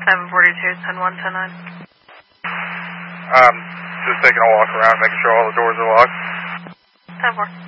742, 10-1, 10-9. Just taking a walk around, making sure all the doors are locked. 10-4.